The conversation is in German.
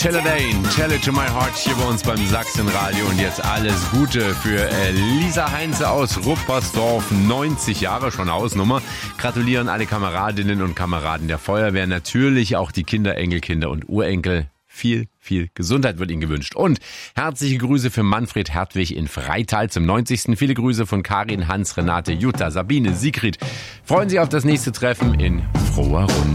Taylor Dane, Tell It To My Heart hier bei uns beim Sachsenradio. Und jetzt alles Gute für Lisa Heinze aus Ruppersdorf, 90 Jahre, schon eine Hausnummer. Gratulieren alle Kameradinnen und Kameraden der Feuerwehr, natürlich auch die Kinder, Enkelkinder und Urenkel. Viel Gesundheit wird Ihnen gewünscht. Und herzliche Grüße für Manfred Hertwig in Freital zum 90. Viele Grüße von Karin, Hans, Renate, Jutta, Sabine, Sigrid. Freuen Sie auf das nächste Treffen in froher Runde.